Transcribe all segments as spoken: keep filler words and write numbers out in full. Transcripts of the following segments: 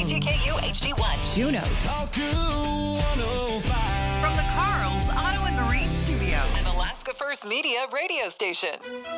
K T K U H D one. Juneau. From the Carl's Auto and Marine Studio. An Alaska First Media radio station.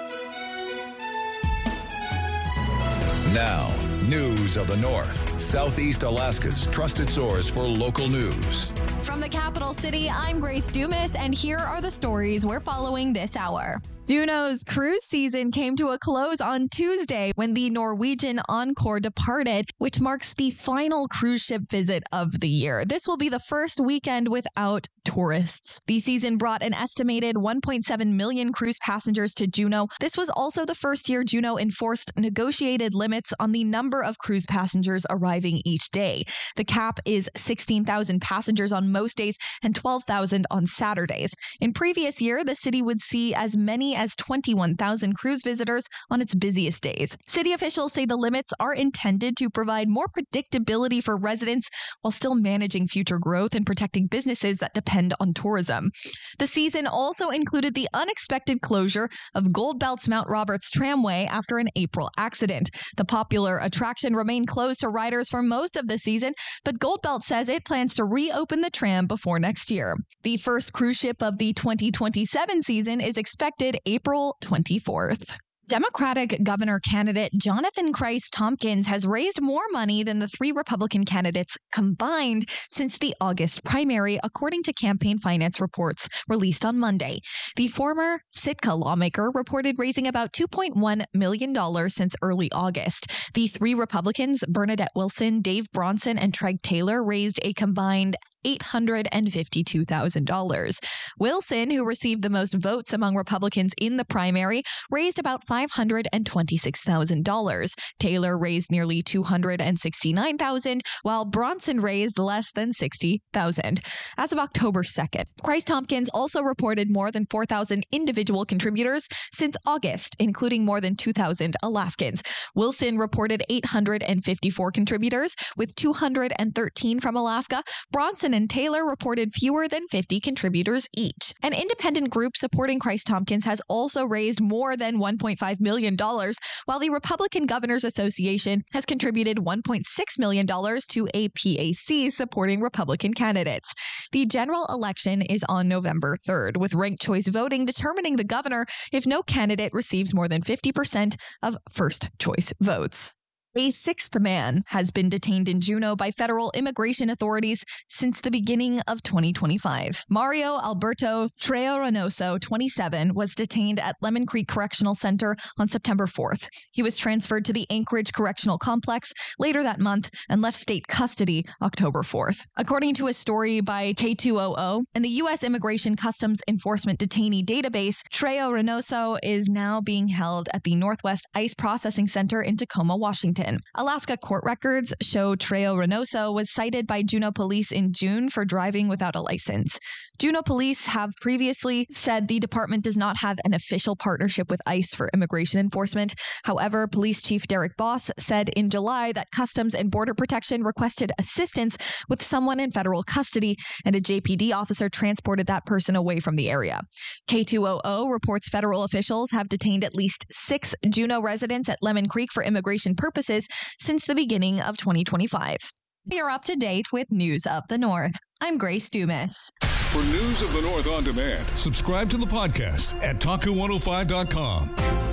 Now, news of the North, Southeast Alaska's trusted source for local news. From the capital city, I'm Grace Dumas, and here are the stories we're following this hour. Juneau's cruise season came to a close on Tuesday when the Norwegian Encore departed, which marks the final cruise ship visit of the year. This will be the first weekend without tourists. The season brought an estimated one point seven million cruise passengers to Juneau. This was also the first year Juneau enforced negotiated limits on the number of cruise passengers arriving each day. The cap is sixteen thousand passengers on most days and twelve thousand on Saturdays. In previous year, the city would see as many as twenty-one thousand cruise visitors on its busiest days. City officials say the limits are intended to provide more predictability for residents while still managing future growth and protecting businesses that depend on tourism. The season also included the unexpected closure of Gold Belt's Mount Roberts Tramway after an April accident. The popular attraction remained closed to riders for most of the season, but Gold Belt says it plans to reopen the tram before next year. The first cruise ship of the twenty twenty-seven season is expected April twenty-fourth. Democratic governor candidate Jonathan Christ Tompkins has raised more money than the three Republican candidates combined since the August primary, according to campaign finance reports released on Monday. The former Sitka lawmaker reported raising about two point one million dollars since early August. The three Republicans, Bernadette Wilson, Dave Bronson, and Treg Taylor, raised a combined eight hundred fifty-two thousand dollars. Wilson, who received the most votes among Republicans in the primary, raised about five hundred twenty-six thousand dollars. Taylor raised nearly two hundred sixty-nine thousand dollars, while Bronson raised less than sixty thousand dollars. As of October second, Christ Tompkins also reported more than four thousand individual contributors since August, including more than two thousand Alaskans. Wilson reported eight hundred fifty-four contributors, with two hundred thirteen from Alaska. Bronson and Taylor reported fewer than fifty contributors each. An independent group supporting Christ Tompkins has also raised more than one point five million dollars, while the Republican Governors Association has contributed one point six million dollars to a P A C supporting Republican candidates. The general election is on November third, with ranked choice voting determining the governor if no candidate receives more than fifty percent of first choice votes. A sixth man has been detained in Juneau by federal immigration authorities since the beginning of twenty twenty-five. Mario Alberto Trejo Reynoso, twenty-seven, was detained at Lemon Creek Correctional Center on September fourth. He was transferred to the Anchorage Correctional Complex later that month and left state custody October fourth. According to a story by K two hundred, in the U S Immigration Customs Enforcement detainee database, Trejo Reynoso is now being held at the Northwest ICE Processing Center in Tacoma, Washington. Alaska court records show Trejo Reynoso was cited by Juneau police in June for driving without a license. Juneau police have previously said the department does not have an official partnership with ICE for immigration enforcement. However, Police Chief Derek Boss said in July that Customs and Border Protection requested assistance with someone in federal custody, and a J P D officer transported that person away from the area. K two hundred reports federal officials have detained at least six Juneau residents at Lemon Creek for immigration purposes since the beginning of twenty twenty-five. You're up to date with News of the North. I'm Grace Dumas. For News of the North on demand, subscribe to the podcast at taku one oh five dot com.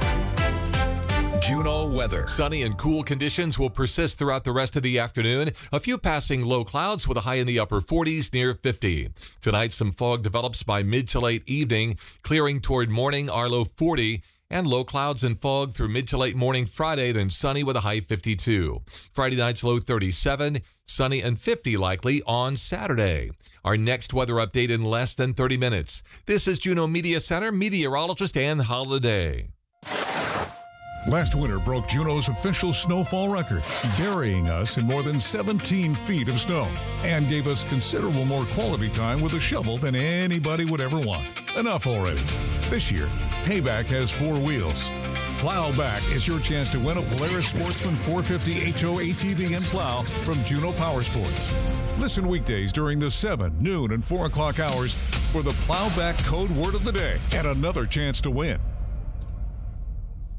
Juneau weather. Sunny and cool conditions will persist throughout the rest of the afternoon. A few passing low clouds with a high in the upper forties near fifty. Tonight, some fog develops by mid to late evening, clearing toward morning, our low forty. And low clouds and fog through mid to late morning Friday, then sunny with a high fifty-two. Friday night's low thirty-seven, sunny and fifty likely on Saturday. Our next weather update in less than thirty minutes. This is Juneau Media Center meteorologist Ann Holiday. Last winter broke Juneau's official snowfall record, burying us in more than seventeen feet of snow, and gave us considerable more quality time with a shovel than anybody would ever want. Enough already. This year, Payback has four wheels. Plowback is your chance to win a Polaris Sportsman four fifty H O A T V and plow from Juneau Power Sports. Listen weekdays during the seven, noon, and four o'clock hours for the Plowback code word of the day and another chance to win.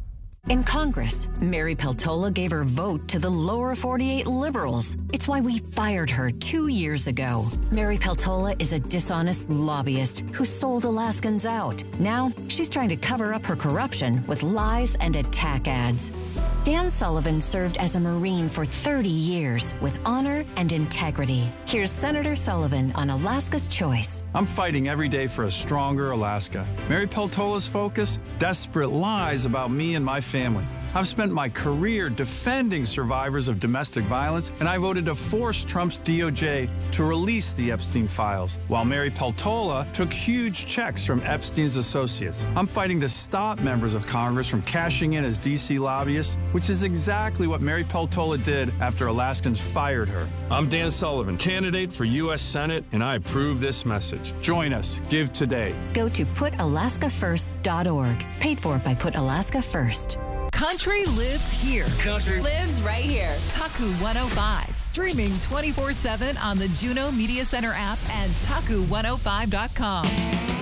In Congress, Mary Peltola gave her vote to the lower forty-eight liberals. It's why we fired her two years ago. Mary Peltola is a dishonest lobbyist who sold Alaskans out. Now, she's trying to cover up her corruption with lies and attack ads. Dan Sullivan served as a Marine for thirty years with honor and integrity. Here's Senator Sullivan on Alaska's Choice. I'm fighting every day for a stronger Alaska. Mary Peltola's focus? Desperate lies about me and my family. I've spent my career defending survivors of domestic violence, and I voted to force Trump's D O J to release the Epstein files, while Mary Peltola took huge checks from Epstein's associates. I'm fighting to stop members of Congress from cashing in as D C lobbyists, which is exactly what Mary Peltola did after Alaskans fired her. I'm Dan Sullivan, candidate for U S Senate, and I approve this message. Join us. Give today. Go to put alaska first dot org. Paid for by Put Alaska First. Country lives here. Country Lives right here. Taku one oh five. Streaming twenty-four seven on the Juno Media Center app and taku one oh five dot com.